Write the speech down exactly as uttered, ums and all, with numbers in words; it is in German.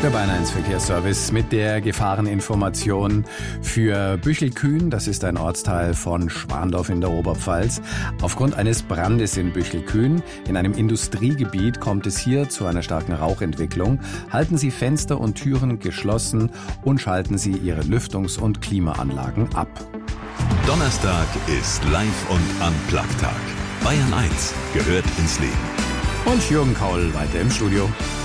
Der Bayern eins Verkehrsservice mit der Gefahreninformation für Büchelkühn. Das ist ein Ortsteil von Schwandorf in der Oberpfalz. Aufgrund eines Brandes in Büchelkühn, in einem Industriegebiet, kommt es hier zu einer starken Rauchentwicklung. Halten Sie Fenster und Türen geschlossen und schalten Sie Ihre Lüftungs- und Klimaanlagen ab. Donnerstag ist Live- und Unplugged-Tag. Bayern eins gehört ins Leben. Und Jürgen Kaul weiter im Studio.